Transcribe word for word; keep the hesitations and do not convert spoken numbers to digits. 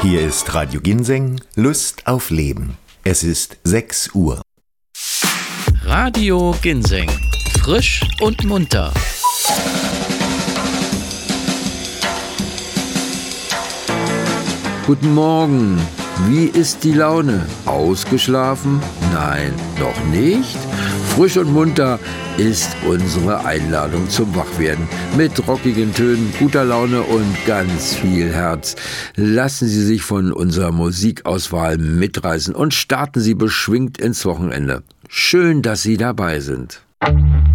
Hier ist Radio Ginseng, Lust auf Leben. Es ist sechs Uhr. Radio Ginseng, frisch und munter. Guten Morgen. Wie ist die Laune? Ausgeschlafen? Nein, noch nicht? Frisch und munter ist unsere Einladung zum Wachwerden. Mit rockigen Tönen, guter Laune und ganz viel Herz. Lassen Sie sich von unserer Musikauswahl mitreißen und starten Sie beschwingt ins Wochenende. Schön, dass Sie dabei sind.